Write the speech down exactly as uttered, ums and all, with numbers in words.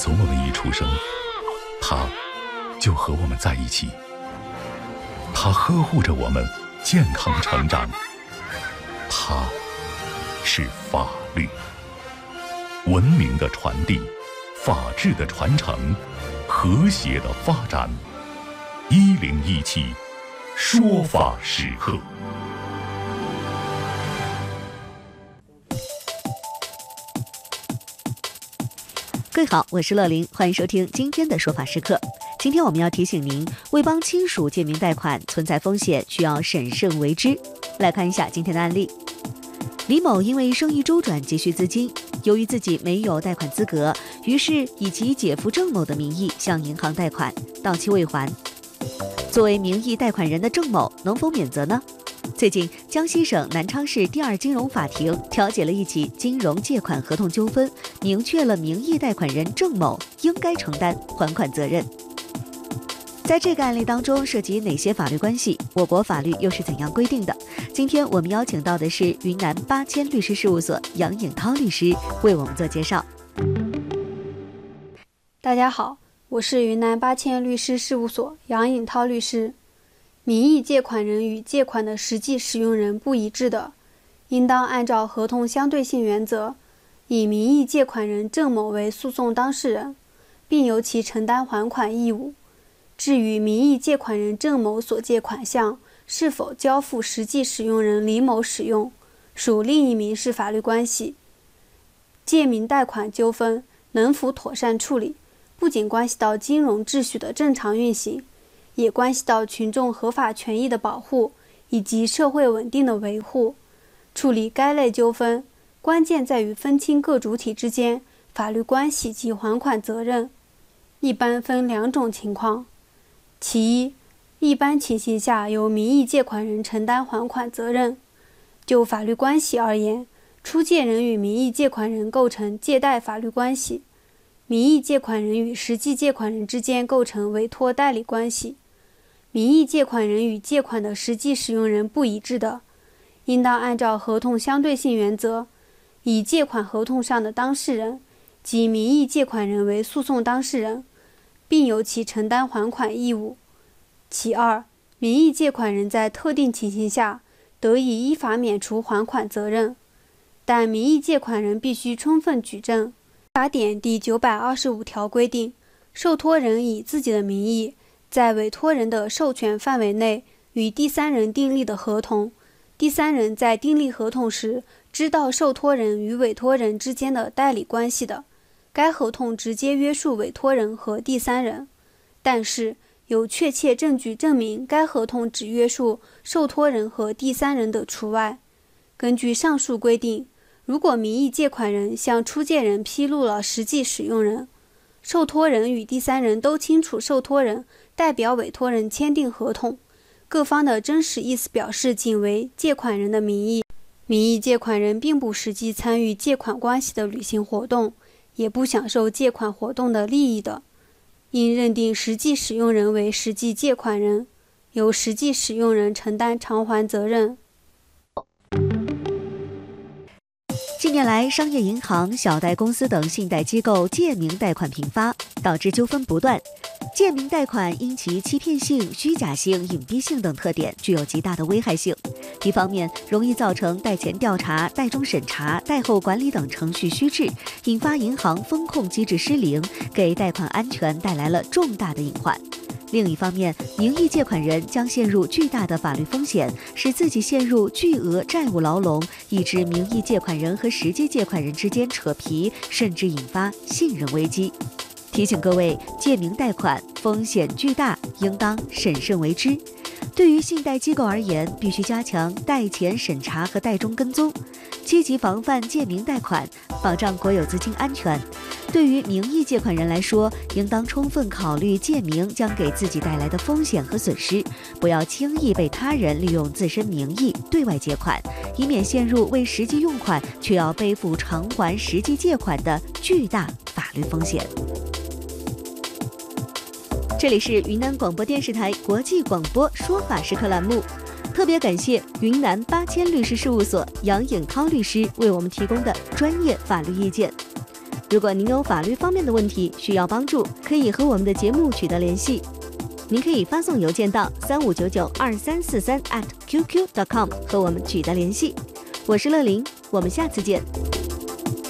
从我们一出生，他就和我们在一起，他呵护着我们健康成长。他是法律，文明的传递，法治的传承，和谐的发展。一零一七说法时刻。 各位好，我是乐林，欢迎收听今天的说法时刻。今天我们要提醒您，为帮亲属借名贷款存在风险，需要审慎为之。来看一下今天的案例。李某因为生意周转急需资金，由于自己没有贷款资格，于是以其姐夫郑某的名义向银行贷款，到期未还。作为名义贷款人的郑某能否免责呢？最近，江西省南昌市第二金融法庭调解了一起金融借款合同纠纷，明确了名义贷款人郑某应该承担还款责任。在这个案例当中涉及哪些法律关系？我国法律又是怎样规定的？今天我们邀请到的是云南八千律师事务所杨颖涛律师为我们做介绍。 大家好，我是云南八千律师事务所杨颖涛律师。名义借款人与借款的实际使用人不一致的，应当按照合同相对性原则，以名义借款人郑某为诉讼当事人，并由其承担还款义务。至于名义借款人郑某所借款项是否交付实际使用人李某使用，属另一民事法律关系。借名贷款纠纷能否妥善处理，不仅关系到金融秩序的正常运行，也关系到群众合法权益的保护以及社会稳定的维护。处理该类纠纷，关键在于分清各主体之间法律关系及还款责任。一般分两种情况。其一，一般情形下由名义借款人承担还款责任。就法律关系而言，出借人与名义借款人构成借贷法律关系，名义借款人与实际借款人之间构成委托代理关系。名义借款人与借款的实际使用人不一致的，应当按照合同相对性原则，以借款合同上的当事人及名义借款人为诉讼当事人，并由其承担还款义务。其二，名义借款人在特定情形下得以依法免除还款责任，但名义借款人必须充分举证。法典第九百二十五条规定，受托人以自己的名义在委托人的授权范围内与第三人订立的合同，第三人在订立合同时知道受托人与委托人之间的代理关系的，该合同直接约束委托人和第三人。但是有确切证据证明该合同只约束受托人和第三人的除外。根据上述规定，如果名义借款人向出借人披露了实际使用人，受托人与第三人都清楚受托人代表委托人签订合同，各方的真实意思表示仅为借款人的名义，名义借款人并不实际参与借款关系的履行活动，也不享受借款活动的利益的，应认定实际使用人为实际借款人，由实际使用人承担偿还责任。 近年来，商业银行、小贷公司等信贷机构借名贷款频发，导致纠纷不断。借名贷款因其欺骗性、虚假性、隐蔽性等特点，具有极大的危害性。一方面，容易造成贷前调查、贷中审查、贷后管理等程序虚滞，引发银行风控机制失灵，给贷款安全带来了重大的隐患。另一方面，名义借款人将陷入巨大的法律风险，使自己陷入巨额债务牢笼，以致名义借款人和实际借款人之间扯皮，甚至引发信任危机。提醒各位，借名贷款风险巨大，应当审慎为之。对于信贷机构而言，必须加强贷前审查和贷中跟踪，积极防范借名贷款，保障国有资金安全。对于名义借款人来说，应当充分考虑借名将给自己带来的风险和损失，不要轻易被他人利用自身名义对外借款，以免陷入为实际用款却要背负偿还实际借款的巨大法律风险。这里是云南广播电视台国际广播说法时刻栏目，特别感谢云南八千律师事务所杨颖涛律师为我们提供的专业法律意见。 如果您有法律方面的问题需要帮助，可以和我们的节目取得联系。您可以发送邮件到三五九九二三四三 at qq dot com 和我们取得联系。我是乐玲，我们下次见。